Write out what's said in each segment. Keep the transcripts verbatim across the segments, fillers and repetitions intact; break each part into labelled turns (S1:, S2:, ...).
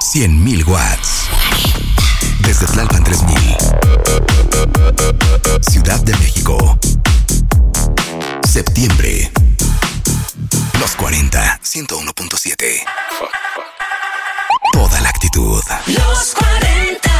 S1: cien mil watts. Desde Tlalpan tres mil. Ciudad de México. Septiembre. Los cuarenta, ciento uno punto siete. Toda la actitud.
S2: Los cuarenta.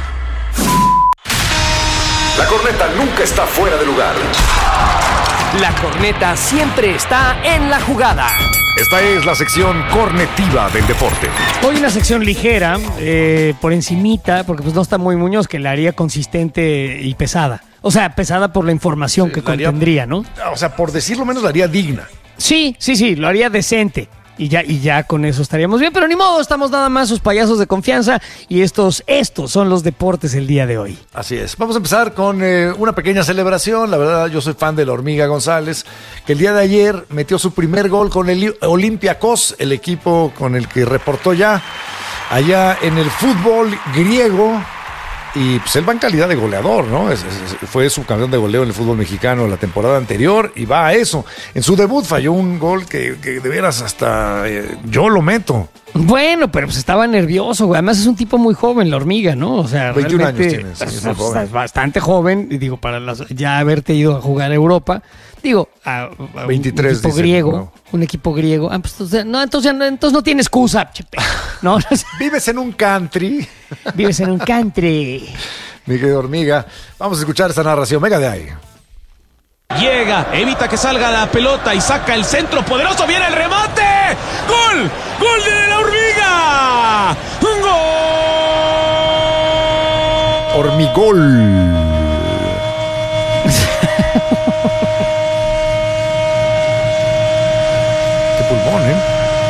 S3: La corneta nunca está fuera de lugar.
S4: La corneta siempre está en la jugada.
S3: Esta es la sección cornetiva del deporte.
S5: Hoy una sección ligera, eh, por encimita, porque pues no está muy Muñoz, que la haría consistente y pesada. O sea, pesada por la información
S6: Sí,
S5: que
S6: la haría-
S5: contendría, ¿no?
S6: O sea, por decirlo menos, la haría digna.
S5: Sí, sí, sí, lo haría decente. Y ya, y ya con eso estaríamos bien, pero ni modo, estamos nada más sus payasos de confianza y estos, estos son los deportes el día de hoy.
S6: Así es. Vamos a empezar con eh, una pequeña celebración. La verdad, yo soy fan de la Hormiga González, que el día de ayer metió su primer gol con el Olympiacos, el equipo con el que reportó ya allá en el fútbol griego. Y pues él va en calidad de goleador, ¿no? Es, es, fue subcampeón de goleo en el fútbol mexicano la temporada anterior y va a eso. En su debut falló un gol que, que de veras hasta eh, yo lo meto.
S5: Bueno, pero pues estaba nervioso, güey. Además es un tipo muy joven, la Hormiga, ¿no? O sea,
S6: veintiún
S5: realmente
S6: años tiene, sí, es
S5: es,
S6: muy joven.
S5: es bastante joven. Y digo, para las- ya haberte ido a jugar a Europa, digo, a, a
S6: veintitrés,
S5: un equipo
S6: dicen,
S5: griego,
S6: ¿no?
S5: un equipo griego. Ah, pues, o sea, no, entonces, no, entonces no tiene excusa, chepe. No, no sé.
S6: Vives en un country,
S5: Vives en un country.
S6: mi querido Hormiga. Vamos a escuchar esta narración. Venga de ahí.
S7: Llega, evita que salga la pelota y saca el centro poderoso. Viene el remate. ¡Gol! ¡Gol de la Hormiga! ¡Gol!
S6: Hormigol. Qué pulmón, ¿eh?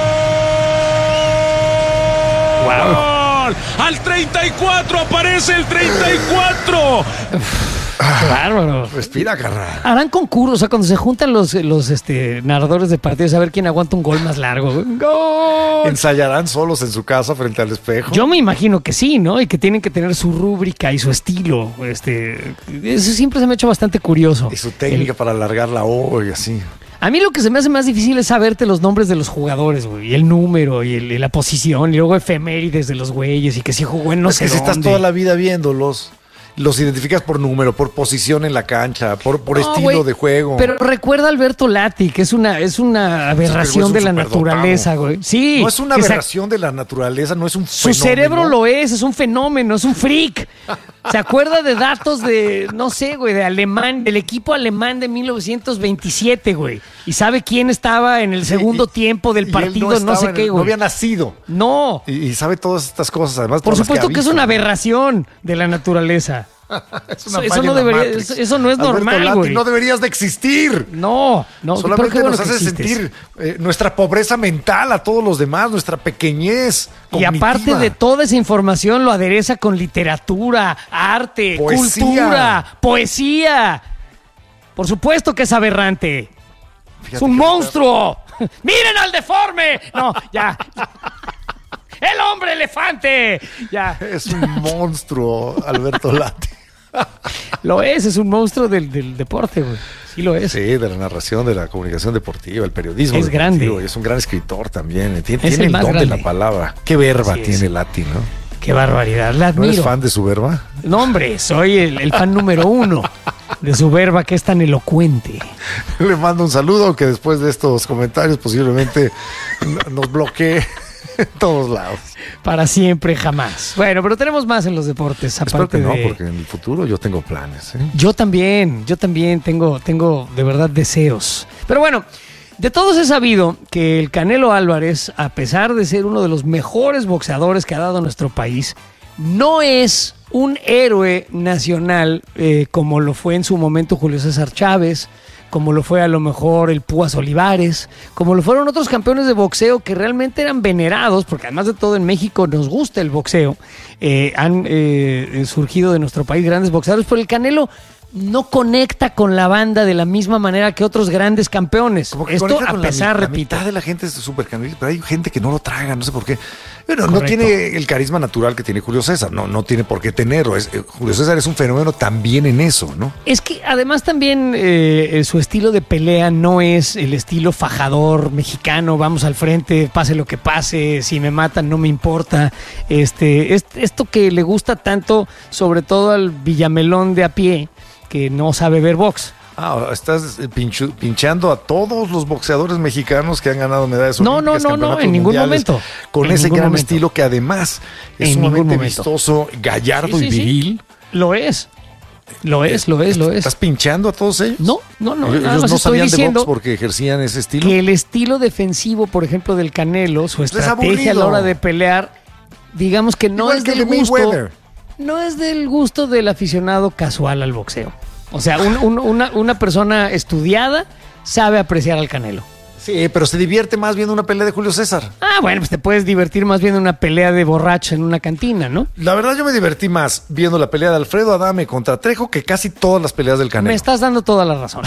S7: ¡Gol! Al treinta y cuatro aparece el treinta y cuatro.
S5: Qué bárbaro.
S6: Respira, carnal.
S5: Harán concursos, o sea, cuando se juntan los, los este, narradores de partidos a ver quién aguanta un gol más largo. güey. ¡Gol!
S6: ¿Ensayarán solos en su casa frente al espejo?
S5: Yo me imagino que sí, ¿no? Y que tienen que tener su rúbrica y su estilo. Este, eso siempre se me ha hecho bastante curioso.
S6: Y su técnica
S5: El-
S6: para alargar la O y así.
S5: a mí lo que se me hace más difícil es saberte los nombres de los jugadores, güey. Y el número y, el- y la posición. Y luego efemérides de los güeyes. Y que si jugó en no
S6: es
S5: sé
S6: que si estás
S5: dónde.
S6: toda la vida viéndolos, los identificas por número, por posición en la cancha, por, por
S5: No,
S6: estilo
S5: güey,
S6: de juego.
S5: Pero recuerda a Alberto Lati, que es una, es una aberración
S6: es un
S5: de la
S6: superdotado.
S5: naturaleza, güey. Sí.
S6: No es una
S5: que se-
S6: aberración de la naturaleza, no es un
S5: Su
S6: fenómeno.
S5: cerebro lo es, es un fenómeno, es un freak. Se acuerda de datos de, no sé, güey, de alemán, del equipo alemán de mil novecientos veintisiete, güey. Y sabe quién estaba en el segundo
S6: y-
S5: tiempo del
S6: y él
S5: partido, no,
S6: estaba
S5: sé
S6: en
S5: qué,
S6: el- No
S5: güey.
S6: había nacido.
S5: No,
S6: Y, y sabe todas estas cosas, además.
S5: por
S6: todas las
S5: supuesto que, es
S6: avisan.
S5: una aberración de la naturaleza.
S6: Es una
S5: Eso- eso
S6: falla
S5: no
S6: en la
S5: debería-
S6: Matrix.
S5: eso- eso no es
S6: Alberto
S5: normal,
S6: Lati,
S5: güey.
S6: no deberías de existir.
S5: No, no. pero
S6: Solamente
S5: qué bueno
S6: nos
S5: que
S6: hace
S5: existes.
S6: sentir eh, nuestra pobreza mental a todos los demás, nuestra pequeñez
S5: Y
S6: cognitiva.
S5: aparte de toda esa información, lo adereza con literatura, arte,
S6: Poesía.
S5: cultura, poesía. Por supuesto que es aberrante.
S6: Fíjate
S5: ¡Es un
S6: que-
S5: monstruo! ¡Miren al deforme! No, ya. ¡El hombre elefante! Ya.
S6: Es un monstruo, Alberto Lati.
S5: Lo es, es un monstruo del, del deporte, güey. Sí lo es.
S6: Sí, de la narración, de la comunicación deportiva, el periodismo.
S5: Es
S6: deportivo,
S5: grande.
S6: y es un gran escritor también. Tiene,
S5: Es
S6: tiene
S5: el
S6: el
S5: más
S6: don de
S5: grande.
S6: la palabra. Qué verba
S5: Así es.
S6: tiene Lati, ¿no?
S5: Qué barbaridad, la
S6: ¿No eres
S5: admiro.
S6: fan de su verba?
S5: No, hombre, soy el, el fan número uno de su verba que es tan elocuente.
S6: Le mando un saludo, aunque después de estos comentarios posiblemente nos bloquee en todos lados.
S5: Para siempre, jamás. Bueno, pero tenemos más en los deportes.
S6: Espero
S5: Aparte
S6: que no,
S5: de...
S6: porque en el futuro yo tengo planes. ¿eh?
S5: Yo también, yo también tengo, tengo de verdad deseos. Pero bueno, de todos he sabido que el Canelo Álvarez, a pesar de ser uno de los mejores boxeadores que ha dado nuestro país, no es un héroe nacional eh, como lo fue en su momento Julio César Chávez, como lo fue a lo mejor el Púas Olivares, como lo fueron otros campeones de boxeo que realmente eran venerados, porque además de todo en México nos gusta el boxeo, eh, han eh, surgido de nuestro país grandes boxeadores, pero el Canelo no conecta con la banda de la misma manera que otros grandes campeones.
S6: Como que
S5: Esto
S6: conecta
S5: a
S6: con la
S5: pesar,
S6: mi- la
S5: repito.
S6: mitad de la gente es súper canelista, pero hay gente que no lo traga, no sé por qué. Pero
S5: Correcto.
S6: no tiene el carisma natural que tiene Julio César, no, no tiene por qué tenerlo. Es, eh, Julio César es un fenómeno también en eso, ¿no?
S5: Es que además también eh, su estilo de pelea no es el estilo fajador mexicano, vamos al frente, pase lo que pase, si me matan no me importa. Este, es, esto que le gusta tanto, sobre todo al Villamelón de a pie, que no sabe ver box.
S6: Ah, estás pinchu, pinchando a todos los boxeadores mexicanos que han ganado medallas
S5: No,
S6: olímpicas,
S5: no, no, no,
S6: campeonatos
S5: en ningún
S6: mundiales,
S5: momento.
S6: Con
S5: En
S6: ese
S5: ningún
S6: gran
S5: momento.
S6: estilo que además es
S5: En ningún
S6: sumamente
S5: momento.
S6: vistoso, gallardo
S5: Sí,
S6: y
S5: sí, sí.
S6: viril.
S5: Lo es. Lo es, lo es, lo es.
S6: ¿Estás pinchando a todos ellos?
S5: No, no, no.
S6: Ellos
S5: nada
S6: no
S5: más estoy
S6: sabían de
S5: diciendo
S6: box porque ejercían ese estilo.
S5: que el estilo defensivo, por ejemplo, del Canelo, su
S6: Es
S5: estrategia a la
S6: aburrido.
S5: hora de pelear, digamos que no
S6: Igual
S5: es
S6: que el
S5: del
S6: de
S5: gusto.
S6: Mayweather.
S5: No es del gusto del aficionado casual al boxeo. O sea, un- un- una, una persona estudiada sabe apreciar al Canelo.
S6: Sí, pero se divierte más viendo una pelea de Julio César.
S5: Ah, bueno, pues te puedes divertir más viendo una pelea de borracho en una cantina, ¿no?
S6: La verdad, yo me divertí más viendo la pelea de Alfredo Adame contra Trejo que casi todas las peleas del
S5: Me
S6: Canelo.
S5: estás dando toda la razón.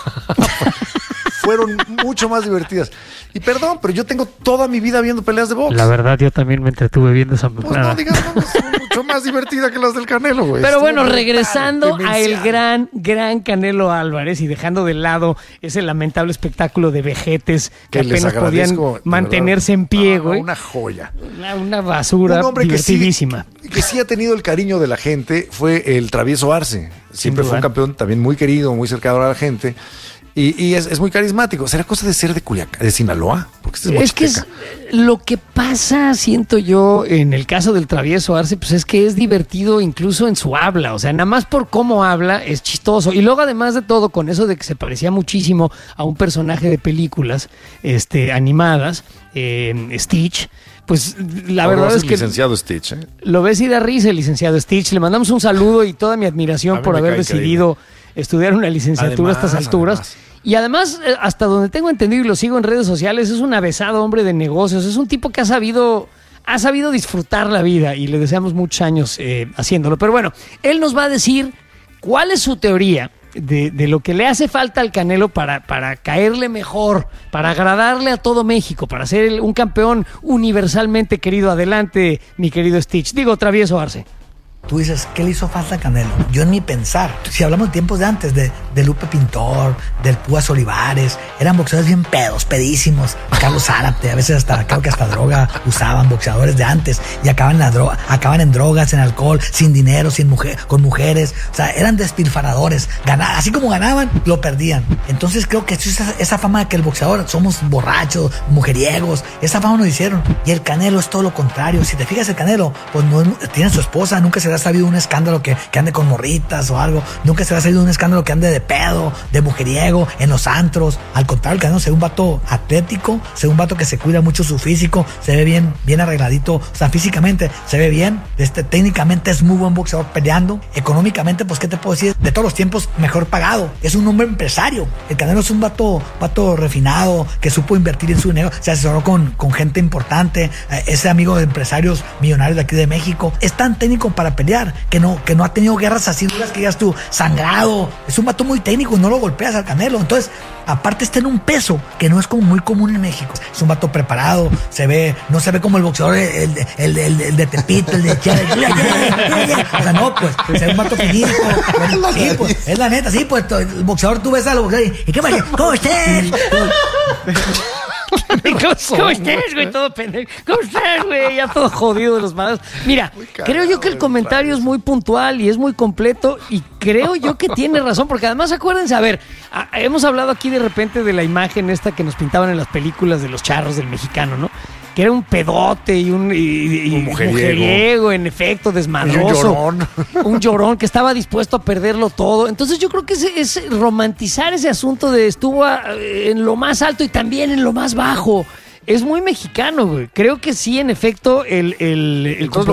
S6: Fueron mucho más divertidas. Y perdón, pero yo tengo toda mi vida viendo peleas de box.
S5: La verdad, yo también me entretuve viendo esa
S6: Pues no digas, no, son mucho más divertidas que las del Canelo, güey.
S5: Pero bueno,
S6: Estuvo
S5: regresando
S6: brutal,
S5: a el
S6: demencial.
S5: gran, gran Canelo Álvarez y dejando de lado ese lamentable espectáculo de vejetes que,
S6: Que les
S5: apenas podían
S6: agradezco, de
S5: mantenerse
S6: verdad.
S5: en pie,
S6: No, no,
S5: güey.
S6: una joya.
S5: Una, una basura
S6: Un hombre que sí,
S5: divertidísima.
S6: que sí ha tenido el cariño de la gente fue el Travieso Arce. Siempre
S5: duda.
S6: fue un campeón también muy querido, muy cercano a la gente. Y, y es, es muy carismático. ¿Será cosa de ser de Culiacán, de Sinaloa? Porque este es
S5: Es que es,
S6: Huasteca.
S5: lo que pasa, siento yo, en el caso del Travieso Arce, pues es que es divertido incluso en su habla. O sea, nada más por cómo habla es chistoso. Y luego, además de todo, con eso de que se parecía muchísimo a un personaje de películas este, animadas, eh, Stitch, pues la
S6: Ahora
S5: verdad
S6: vas
S5: es
S6: el
S5: que
S6: licenciado Stitch, ¿eh?
S5: lo ves y da risa el licenciado Stitch. Le mandamos un saludo y toda mi
S6: A
S5: admiración
S6: mí
S5: por
S6: me
S5: haber
S6: cae
S5: decidido estudiar una licenciatura a estas
S6: Además,
S5: alturas.
S6: además.
S5: Y además, eh, hasta donde tengo entendido y lo sigo en redes sociales, es un avesado hombre de negocios. Es un tipo que ha sabido, ha sabido disfrutar la vida y le deseamos muchos años eh, haciéndolo. Pero bueno, él nos va a decir cuál es su teoría de, de lo que le hace falta al Canelo para, para caerle mejor, para agradarle a todo México, para ser el- un campeón universalmente querido. Adelante, mi querido Stitch. Digo, Travieso Arce.
S8: Tú dices, ¿qué le hizo falta a Canelo? Yo en mi pensar, si hablamos de tiempos de antes, de, de Lupe Pintor, del Púas Olivares, eran boxeadores bien pedos, pedísimos. Carlos Zárate, a veces hasta, creo que hasta droga usaban boxeadores de antes y acaban en, la droga, acaban en drogas, en alcohol, sin dinero, sin mujer, con mujeres. O sea, eran despilfarradores. Gana- así como ganaban, lo perdían. Entonces creo que esa, esa fama de que el boxeador somos borrachos, mujeriegos, esa fama nos hicieron. Y el Canelo es todo lo contrario. Si te fijas, el Canelo, pues no es- tiene su esposa, nunca se ha sabido un escándalo que, que ande con morritas o algo, nunca se ha sabido un escándalo que ande de pedo, de mujeriego, en los antros. Al contrario, el Canelo se ve un vato atlético, se ve un vato que se cuida mucho su físico, se ve bien, bien arregladito, o sea, físicamente se ve bien, este, técnicamente es muy buen boxeador peleando, económicamente, pues, ¿qué te puedo decir? De todos los tiempos, mejor pagado, es un hombre empresario. El Canelo es un vato, vato refinado, que supo invertir en su dinero, se asesoró con, con gente importante, eh, es amigo de empresarios millonarios de aquí de México, es tan técnico para pelear que no, que no ha tenido guerras así duras que digas tú, sangrado, es un vato muy técnico, no lo golpeas al Canelo. Entonces, aparte está en un peso que no es como muy común en México, es un vato preparado, se ve, no se ve como el boxeador, el, el, el, el de Tepito, el de Chiapas, o sea, no, pues, se ve un vato finito, sí, pues, es la neta, sí, pues, el boxeador, tú ves a los boxeadores, ¿y qué pasa? ¿Cómo estás?
S5: ¿Cómo, ¿Cómo estás, güey? Todo pendejo. ¿Cómo estás, güey? Ya todo jodido de los manos. Mira, creo yo que el comentario es muy puntual y es muy completo y creo yo que tiene razón, porque además acuérdense, a ver, a- hemos hablado aquí de repente de la imagen esta que nos pintaban en las películas de los charros del mexicano, ¿no? Que era un pedote y un, y- y-
S6: Un mujeriego.
S5: mujeriego, en efecto, desmadroso.
S6: Y un llorón.
S5: Un llorón que estaba dispuesto a perderlo todo. Entonces yo creo que es, es romantizar ese asunto de estuvo a- en lo más alto y también en lo más bajo. Es muy mexicano, güey. Creo que sí, en efecto, el, el, el
S6: Entonces, lo